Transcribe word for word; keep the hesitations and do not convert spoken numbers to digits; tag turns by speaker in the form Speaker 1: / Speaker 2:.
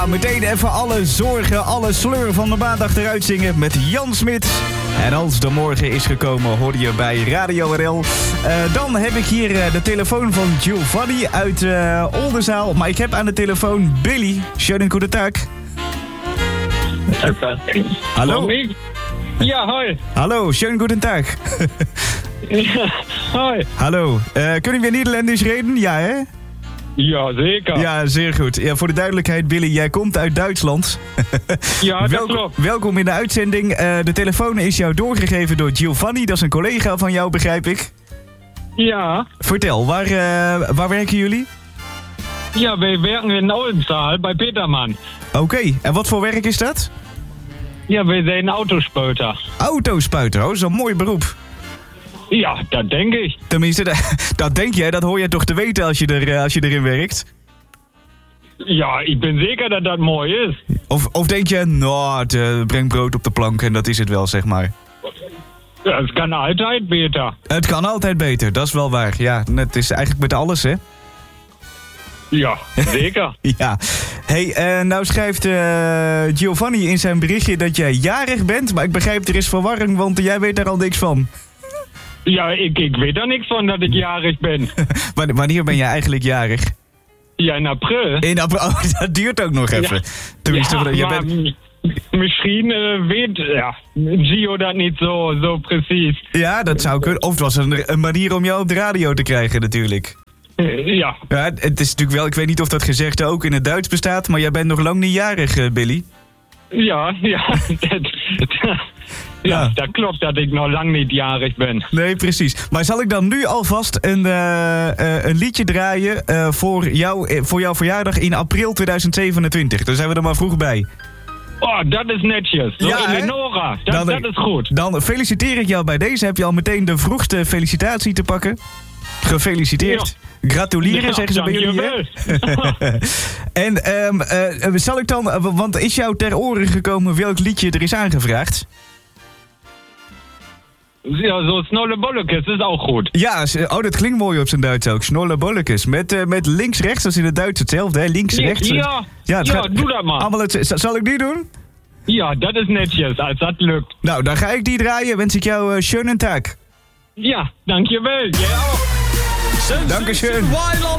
Speaker 1: Meteen even alle zorgen, alle sleur van de maandag eruit zingen met Jan Smit. En als de morgen is gekomen, hoor je bij Radio R L. Uh, dan heb ik hier uh, de telefoon van Giovanni uit uh, Oldenzaal. Maar ik heb aan de telefoon Billy. Schönen guten Tag. Hallo?
Speaker 2: Ja, hoi.
Speaker 1: Hallo, schönen guten Tag.
Speaker 2: Ja, hoi.
Speaker 1: Hallo, uh, kunnen we Nederlands reden? Ja, hè?
Speaker 2: Ja, zeker.
Speaker 1: Ja, zeer goed. Ja, voor de duidelijkheid, Billy, jij komt uit Duitsland.
Speaker 2: Ja, dat
Speaker 1: welkom,
Speaker 2: klopt.
Speaker 1: Welkom in de uitzending. Uh, de telefoon is jou doorgegeven door Giovanni. Dat is een collega van jou, begrijp ik.
Speaker 2: Ja.
Speaker 1: Vertel, waar, uh, waar werken jullie?
Speaker 2: Ja, wij werken in Oldenzaal bij Peterman.
Speaker 1: Oké, okay. En wat voor werk is dat?
Speaker 2: Ja, wij zijn autospuiter.
Speaker 1: Autospuiter, oh, dat is een mooi beroep.
Speaker 2: Ja, dat denk ik.
Speaker 1: Tenminste, dat, dat denk jij, dat hoor je toch te weten als je, er, als je erin werkt?
Speaker 2: Ja, ik ben zeker dat dat mooi is.
Speaker 1: Of, of denk je, nou, het uh, brengt brood op de plank en dat is het wel, zeg maar.
Speaker 2: Ja, het kan altijd beter.
Speaker 1: Het kan altijd beter, dat is wel waar. Ja, het is eigenlijk met alles, hè?
Speaker 2: Ja, zeker.
Speaker 1: Ja. Hey, uh, nou schrijft uh, Giovanni in zijn berichtje dat jij jarig bent, maar ik begrijp er is verwarring, want jij weet daar al niks van.
Speaker 2: Ja, ik, ik weet er niks van dat ik jarig ben.
Speaker 1: Wanneer ben jij eigenlijk jarig?
Speaker 2: Ja, in april.
Speaker 1: In april, oh, dat duurt ook nog even.
Speaker 2: Ja.
Speaker 1: Tenminste,
Speaker 2: ja,
Speaker 1: jij
Speaker 2: maar
Speaker 1: bent...
Speaker 2: misschien uh, weet ja, Gio dat niet zo, zo precies.
Speaker 1: Ja, dat zou kunnen. Of het was een, een manier om jou op de radio te krijgen natuurlijk.
Speaker 2: Uh, ja.
Speaker 1: Ja, het is natuurlijk wel, ik weet niet of dat gezegde ook in het Duits bestaat, maar jij bent nog lang niet jarig, uh, Billy.
Speaker 2: Ja, ja. dat, ja,
Speaker 1: ja,
Speaker 2: dat klopt dat ik nog lang niet jarig ben.
Speaker 1: Nee, precies. Maar zal ik dan nu alvast een, uh, uh, een liedje draaien uh, voor, jou, voor jouw verjaardag in april tweeduizend zevenentwintig? Dan zijn we er maar vroeg bij.
Speaker 2: Oh, dat is netjes. Zo
Speaker 1: ja,
Speaker 2: Eleonora, dat,
Speaker 1: dan,
Speaker 2: dat is goed.
Speaker 1: Dan feliciteer ik jou bij deze. Heb je al meteen de vroegste felicitatie te pakken. Gefeliciteerd. Ja. Gratuleren, ja, zeggen ze bij jullie. En um, uh, zal ik dan, uh, want is jou ter oren gekomen welk liedje er is aangevraagd?
Speaker 2: Ja, zo Snolle Bollekes is ook goed.
Speaker 1: Ja, oh, dat klinkt mooi op zijn Duits ook. Snolle Bollekes. Met, uh, met links-rechts, dat is in het Duits hetzelfde, hè? Links-rechts.
Speaker 2: Ja,
Speaker 1: ja,
Speaker 2: ja,
Speaker 1: het
Speaker 2: ja
Speaker 1: gaat,
Speaker 2: doe dat maar.
Speaker 1: Allemaal het, zal ik die doen?
Speaker 2: Ja, dat is netjes, als dat lukt.
Speaker 1: Nou, dan ga ik die draaien. Wens ik jou uh, schönen Tag.
Speaker 2: Ja, dankjewel. Jij ook.
Speaker 1: Dankeschön.